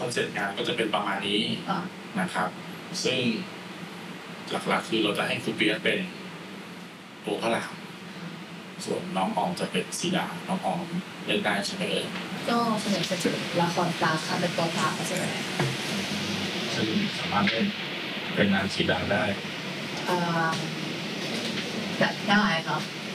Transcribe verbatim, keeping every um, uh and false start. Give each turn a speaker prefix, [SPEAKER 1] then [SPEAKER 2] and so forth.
[SPEAKER 1] อนเซ็ปต์งานก็จะเป็นประมาณนี้นะครับ ซึ่งหลักๆคือเราจะให้ครูเปียกเป็นตัวพระรามส่วนน้องออมจะเป็นสีดาน้องออมเล่นได้ใช่ไหมเอ่ย
[SPEAKER 2] ก็เสนอเสนอละครปลาค่ะเป็นตัวปลาใช่ไหม
[SPEAKER 1] ซึ่งสามารถเล่นเป็นนางสีดาได้
[SPEAKER 2] อ่าได้ครับ